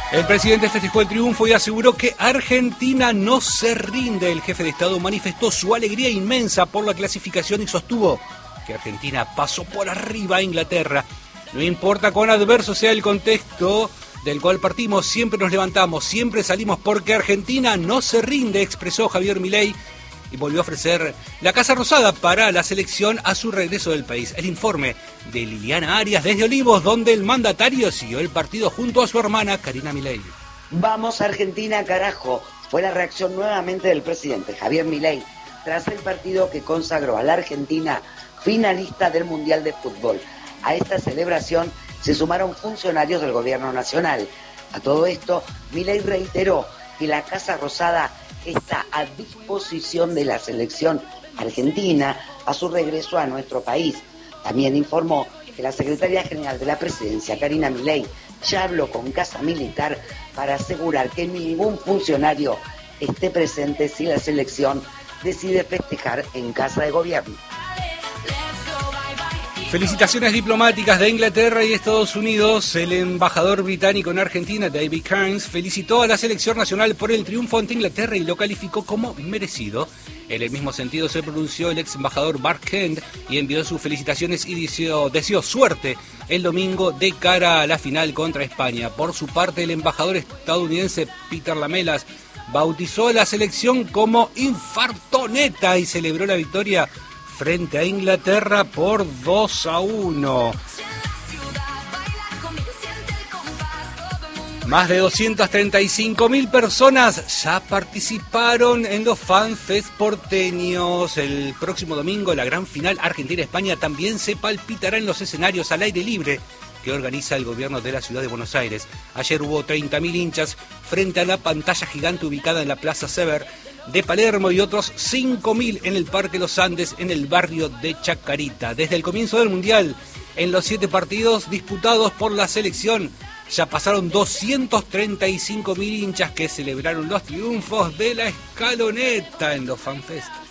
El presidente festejó el triunfo y aseguró que Argentina no se rinde. El jefe de Estado manifestó su alegría inmensa por la clasificación y sostuvo que Argentina pasó por arriba a Inglaterra. No importa cuán adverso sea el contexto del cual partimos, siempre nos levantamos, siempre salimos porque Argentina no se rinde, expresó Javier Milei y volvió a ofrecer la Casa Rosada para la selección a su regreso del país. El informe de Liliana Arias desde Olivos, donde el mandatario siguió el partido junto a su hermana Karina Milei. Vamos Argentina, carajo, fue la reacción nuevamente del presidente Javier Milei tras el partido que consagró a la Argentina finalista del Mundial de Fútbol. A esta celebración se sumaron funcionarios del gobierno nacional. A todo esto, Milei reiteró que la Casa Rosada está a disposición de la selección argentina a su regreso a nuestro país. También informó que la secretaria general de la presidencia, Karina Milei, ya habló con Casa Militar para asegurar que ningún funcionario esté presente si la selección decide festejar en casa de gobierno. Felicitaciones diplomáticas de Inglaterra y Estados Unidos. El embajador británico en Argentina, David Kearns, felicitó a la selección nacional por el triunfo ante Inglaterra y lo calificó como merecido. En el mismo sentido se pronunció el ex embajador Mark Kent y envió sus felicitaciones y deseó suerte el domingo de cara a la final contra España. Por su parte, el embajador estadounidense Peter Lamelas bautizó a la selección como infartoneta y celebró la victoria frente a Inglaterra por 2-1. Más de 235.000 personas ya participaron en los FanFest porteños. El próximo domingo la gran final Argentina-España también se palpitará en los escenarios al aire libre que organiza el gobierno de la ciudad de Buenos Aires. Ayer hubo 30.000 hinchas frente a la pantalla gigante ubicada en la Plaza Sever de Palermo y otros 5.000 en el Parque Los Andes, en el barrio de Chacarita. Desde el comienzo del Mundial, en los 7 partidos disputados por la selección, ya pasaron 235.000 hinchas que celebraron los triunfos de la escaloneta en los FanFest.